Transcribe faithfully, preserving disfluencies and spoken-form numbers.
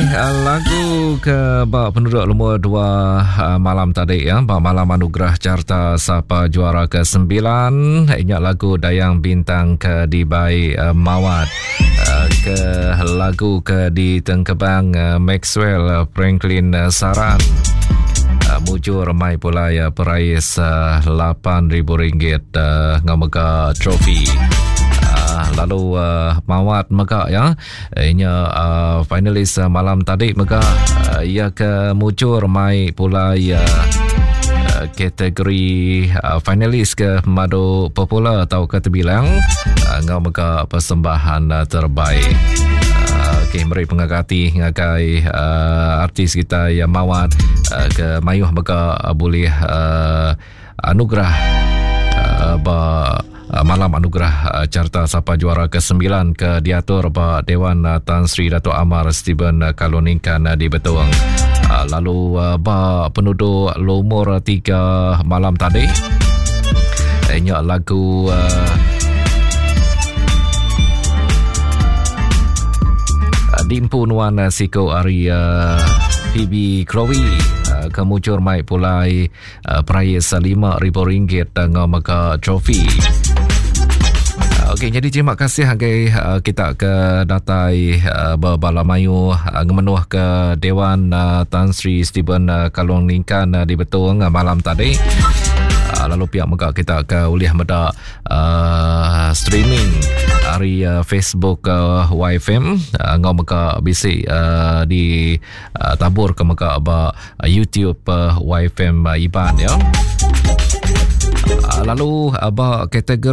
uh, lagu ke bak penduduk nombor dua uh, malam tadi ya, bak malam anugerah carta Sapa juara ke sembilan. Ingat lagu Dayang Bintang ke Dibai uh, Mawat. Uh, ke lagu ke di Tengkebang uh, Maxwell uh, Franklin uh, Saran. Uh, mujur mai pula ya perais uh, lapan ribu ringgit uh, ngamega trofi. Lalu uh, Mawat Megak ya, ianya uh, finalis uh, malam tadi Megak uh, ia ke mucur mai pula ya uh, kategori uh, finalis ke Madu Popular atau ke terbilang uh, ngau Megak persembahan uh, terbaik. Uh, okay, mari pengagati ngagai uh, artis kita ya Mawat uh, ke mayuh Megak uh, boleh uh, anugerah uh, ba Uh, malam anugerah uh, carta Sapa juara ke sembilan ke diatur ba Dewan uh, Tan Sri Dato' Amar Stephen uh, Kaluningkan uh, di Betuang. Uh, lalu uh, ba penduduk lumur tiga malam tadi ianya lagu uh, Dimpu Nuan uh, Siko Ari uh, P B Chloe uh, kemucur mai pulai uh, perais lima ribu ringgit dengan maka trofi. Okey, jadi terima kasih hagai uh, kita ke datai uh, Balamayu uh, ngemenuh ke Dewan uh, Tan Sri Stephen uh, Kaluningkan uh, di Betuang uh, malam tadi. Uh, lalu pihak mega kita ke uliah meda uh, streaming dari uh, Facebook uh, Y F M uh, ngau mega bisi uh, di uh, tabur ke mega ba uh, YouTube uh, Y F M uh, Iban ya. Uh, lalu uh, ba kategori